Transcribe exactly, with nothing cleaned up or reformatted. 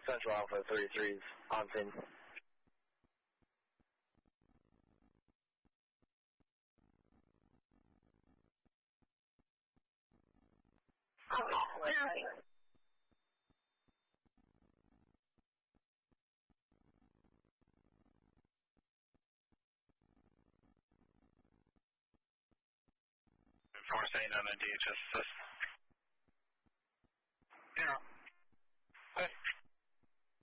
Central Alpha thirty-three is on scene. Oh, where are you? four saying on a D H S.